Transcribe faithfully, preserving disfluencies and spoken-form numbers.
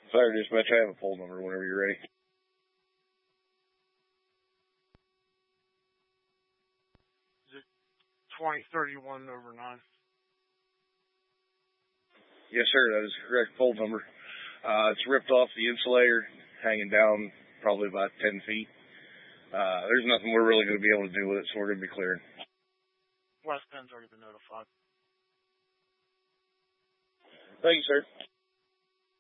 Fire dispatch, I have a pole number whenever you're ready. Is it twenty thirty-one over nine? Yes, sir, that is the correct pole number. Uh, it's ripped off the insulator, hanging down probably about ten feet. Uh, there's nothing we're really going to be able to do with it, so we're going to be clearing. West Bend's already been notified. Thank you, sir.